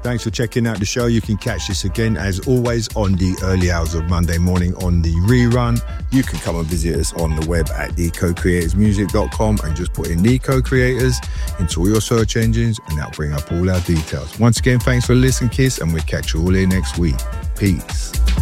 Thanks for checking out the show. You can catch this again, as always, on the early hours of Monday morning on the rerun. You can come and visit us on the web at thecocreatorsmusic.com and just put in The Co-Creators into all your search engines and that'll bring up all our details. Once again, thanks for listening, Kiss, and we'll catch you all here next week. Peace.